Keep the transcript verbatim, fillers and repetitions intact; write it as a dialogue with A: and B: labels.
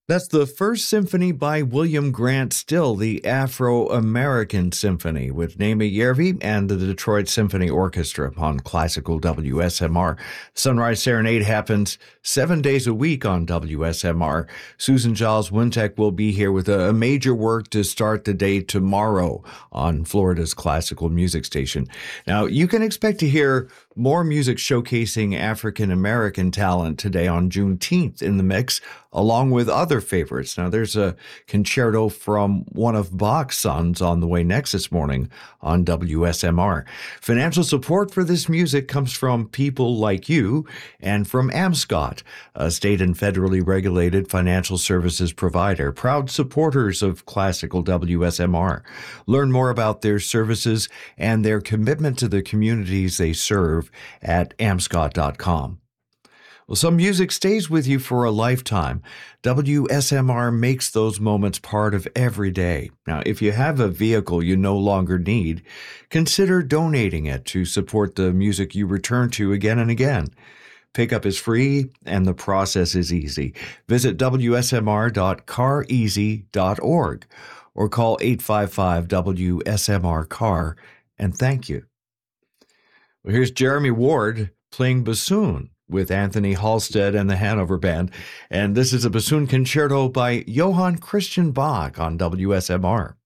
A: That's the first symphony by William Grant Still, the Afro-American Symphony, with Naima Yervi and the Detroit Symphony Orchestra on classical W S M R. Sunrise Serenade happens seven days a week on W S M R. Susan Giles Wintek will be here with a major work to start the day tomorrow on Florida's classical music station. Now, you can expect to hear more music showcasing African-American talent today on Juneteenth in the mix, along with other favorites. Now, there's a concerto from one of Bach's sons on the way next this morning on W S M R. Financial support for this music comes from people like you and from Amscot, a state and federally regulated financial services provider, proud supporters of classical W S M R. Learn more about their services and their commitment to the communities they serve at amscot dot com. Well, some music stays with you for a lifetime. W S M R makes those moments part of every day. Now, if you have a vehicle you no longer need, consider donating it to support the music you return to again and again. Pickup is free and the process is easy. Visit w s m r dot car easy dot org or call eight five five W S M R car and thank you. Well, here's Jeremy Ward playing bassoon with Anthony Halstead and the Hanover Band. And this is a bassoon concerto by Johann Christian Bach on W S M R.